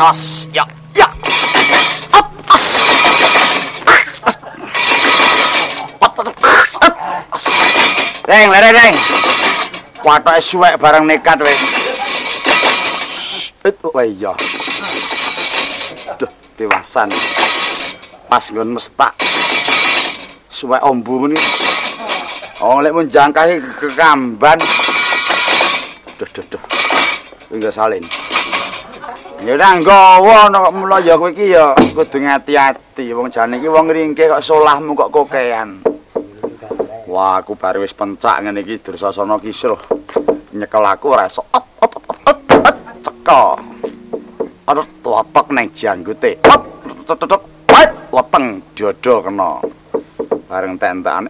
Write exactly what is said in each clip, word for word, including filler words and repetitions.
Os, ya, ya. Reng, lere, reng. Watoke suwek bareng nekat weh. Itu wae iya. Duh, dewasan. Pas nggon mestak. Suwek ombu meni. Oh, lek mun jangkahi kekamban. Duh, duh, duh. Enggak salin. Ya ora nggawa ana kok mula ya kowe iki ya kudu ngati-ati. Wong jane iki wong ringke kok solahmu kok kokean. Wah, aku baru wis pencak ngene iki Dursasana Kisruh. Nyekel aku ora iso. Ceko. Ada totok nang janggute. Tetek weteng diodo kena. Bareng tentekane.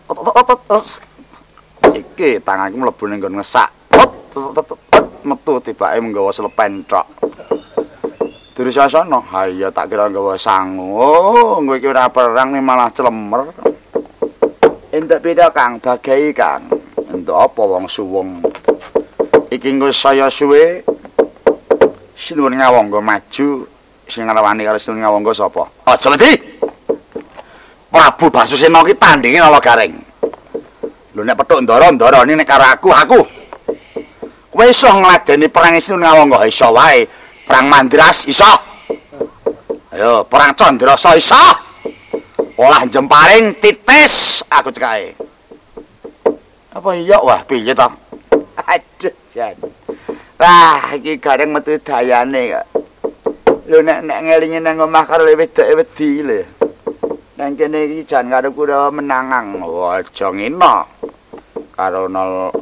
Iki tanganku mlebu ning nggon ngesak. Metu tibake nggawa selepen tok. Dursasana, ha iya tak kira nggawa sangu. Oh, kowe iki ora perang nih malah clemer. Entuk beda Kang, bagai Kang. Entuk apa wong suwung. Iki nggo saya suwe. Sinuwun Ngawangga maju, sing ngrawani karo Sinuwun Ngawangga sapa? Aja wedi. Prabu Basusena ki tandinge ala garing. Lho nek petuk ndara-ndara nek karo aku, aku. Kowe iso ngladeni perang Sinuwun Ngawangga iso wae. Perang Mandras iso. Ayo, perang Candrasa iso. Olah jemparing titis aku cekake. Apa iya wah piye to? Aduh jan. Wah iki gareng metu dayane kok. Lho nek nek ngelingi nang omah karo wedoke wedi lho. Nang kene iki jan karo kura menangang. Aja ngina. Karo nol